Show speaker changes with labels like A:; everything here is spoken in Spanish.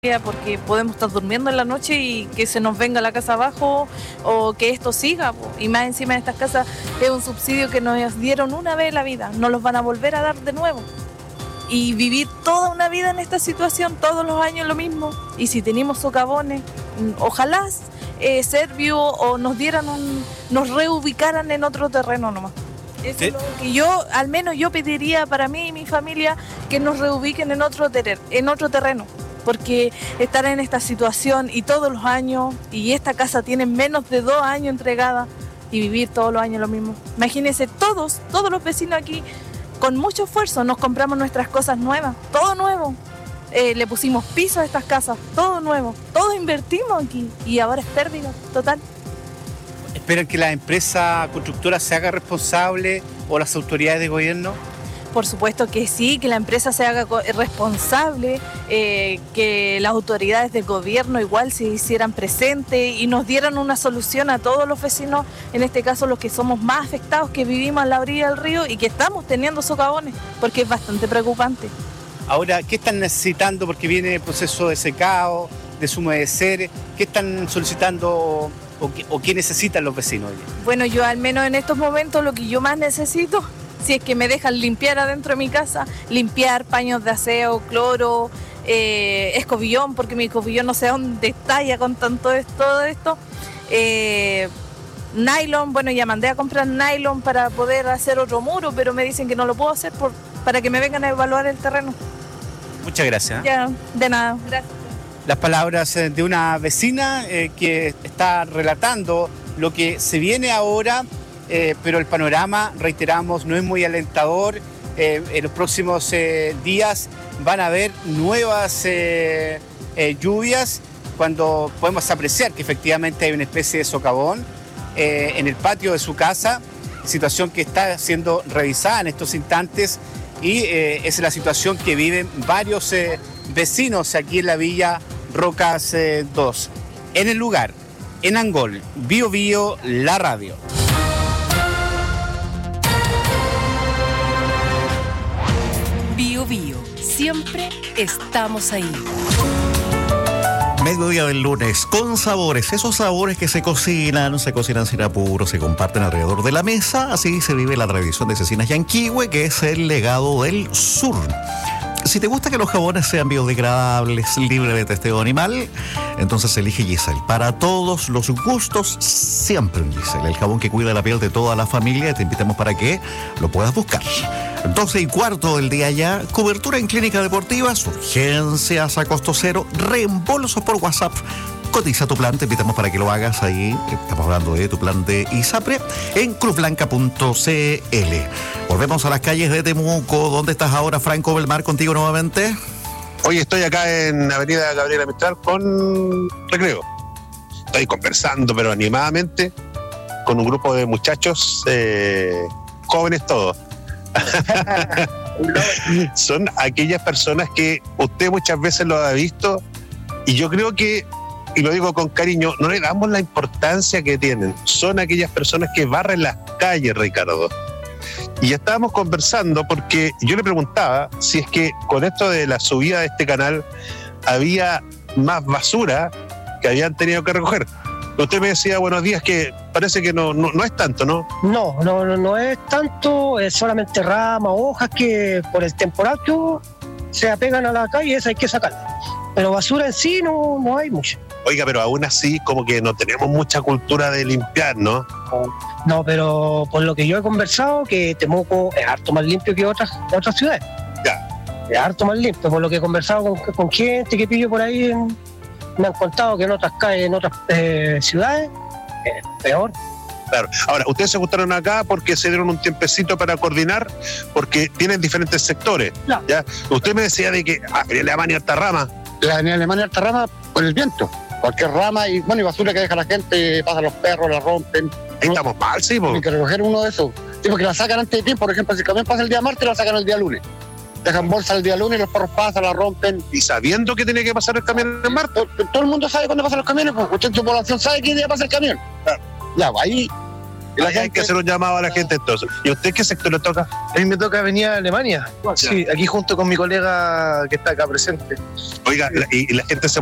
A: porque podemos estar durmiendo en la noche y que se nos venga la casa abajo o que esto siga, y más encima de estas casas es un subsidio que nos dieron una vez en la vida, no los van a volver a dar de nuevo y vivir toda una vida en esta situación, todos los años lo mismo. Y si tenemos socavones, ojalá Servio o nos reubicaran en otro terreno nomás. Eso es lo que yo, al menos yo pediría para mí y mi familia, que nos reubiquen en otro terreno. Porque estar en esta situación y todos los años, y esta casa tiene menos de 2 años entregada, y vivir todos los años lo mismo. Imagínense, todos los vecinos aquí, con mucho esfuerzo, nos compramos nuestras cosas nuevas, todo nuevo. Le pusimos piso a estas casas, todo nuevo, todo invertimos aquí, y ahora es pérdida total.
B: ¿Esperan que la empresa constructora se haga responsable o las autoridades de gobierno?
A: Por supuesto que sí, que la empresa se haga responsable, que las autoridades del gobierno igual se hicieran presentes y nos dieran una solución a todos los vecinos, en este caso los que somos más afectados, que vivimos a la orilla del río y que estamos teniendo socavones, porque es bastante preocupante.
B: Ahora, ¿qué están necesitando? Porque viene el proceso de secado, deshumedecer. ¿Qué están solicitando o qué necesitan los vecinos?
A: Bueno, yo al menos en estos momentos lo que yo más necesito, si es que me dejan limpiar adentro de mi casa, limpiar paños de aseo, cloro, escobillón, porque mi escobillón no sé dónde está ya con todo esto. Nylon, bueno, ya mandé a comprar nylon para poder hacer otro muro, pero me dicen que no lo puedo hacer para que me vengan a evaluar el terreno.
B: Muchas gracias.
A: Ya, de nada, gracias.
B: Las palabras de una vecina que está relatando lo que se viene ahora. Pero el panorama, reiteramos, no es muy alentador. En los próximos días van a haber nuevas lluvias, cuando podemos apreciar que efectivamente hay una especie de socavón en el patio de su casa, situación que está siendo revisada en estos instantes, y esa es la situación que viven varios vecinos aquí en la Villa Rocas 2. En el lugar, en Angol, Bio Bio, la radio.
C: Bio Bio, siempre estamos ahí.
D: Mediodía del lunes, con sabores, esos sabores que se cocinan sin apuro, se comparten alrededor de la mesa. Así se vive la tradición de Cecinas Yanquihue, que es el legado del sur. Si te gusta que los jabones sean biodegradables, libres de testeo animal, entonces elige Giselle. Para todos los gustos, siempre un Giselle. El jabón que cuida la piel de toda la familia. Te invitamos para que lo puedas buscar. 12:15 del día ya. Cobertura en clínica deportivas, urgencias a costo cero, reembolsos por WhatsApp. Cotiza tu plan, te invitamos para que lo hagas ahí. Estamos hablando de tu plan de ISAPRE en cruzblanca.cl. Volvemos a las calles de Temuco. ¿Dónde estás ahora, Franco Belmar? Contigo nuevamente.
E: Hoy estoy acá en Avenida Gabriela Mistral con Recreo. Estoy conversando, pero animadamente, con un grupo de muchachos jóvenes todos. Son aquellas personas que usted muchas veces lo ha visto, y yo creo que, y lo digo con cariño, no le damos la importancia que tienen. Son aquellas personas que barren las calles, Ricardo. Y estábamos conversando porque yo le preguntaba si es que con esto de la subida de este canal había más basura que habían tenido que recoger. Usted me decía, buenos días, que parece que no es tanto, ¿no?
F: No es tanto, es solamente ramas, hojas que por el temporal que hubo se apegan a la calle, esa hay que sacarla. Pero basura en sí no hay mucha.
E: Oiga, pero aún así como que no tenemos mucha cultura de limpiar, ¿no?
F: No, pero por lo que yo he conversado, que Temuco es harto más limpio que otras ciudades.
E: Ya.
F: Es harto más limpio, por lo que he conversado con gente que pillo por ahí, me han contado que en otras calles, en otras ciudades, es peor.
E: Claro. Ahora, ustedes se juntaron acá porque se dieron un tiempecito para coordinar, porque tienen diferentes sectores.
F: No.
E: ¿Ya? Usted me decía de que en Alemania harta rama.
G: En Alemania harta rama por el viento. Cualquier rama y basura que deja la gente, pasan los perros, la rompen.
E: Ahí estamos mal, sí, po.
G: Hay que recoger uno de esos. Sí, porque la sacan antes de tiempo. Por ejemplo, si el camión pasa el día martes, la sacan el día lunes. Dejan bolsa el día lunes, los perros pasan, la rompen.
E: Y sabiendo que tiene que pasar el camión en martes.
G: Todo el mundo sabe cuándo pasan los camiones, pues usted en su población sabe qué día pasa el camión.
E: Claro.
G: Ya, ahí
E: Hay que hacer un llamado a la gente entonces. ¿Y a usted qué sector le toca?
H: A mí me toca Avenida Alemania. Sí, aquí junto con mi colega que está acá presente.
E: Oiga, y la gente se